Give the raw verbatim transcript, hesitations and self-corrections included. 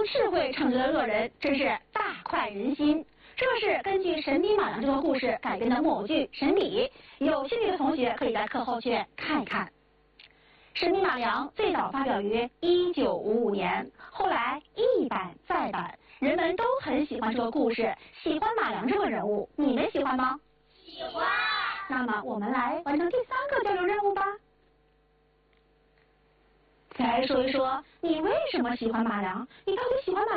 智慧称职的恶人，真是大快人心。这是根据《神笔马良》这个故事改编的木偶剧《神笔》，有兴趣的同学可以在课后去看一看。《神笔马良》最早发表于一九五五年，后来一版再版，人们都很喜欢这个故事，喜欢马良这个人物，你们喜欢吗？ 喜欢。 那么我们来完成第三个交流任务吧。再来说一说，你为什么喜欢马良？你到底喜欢马良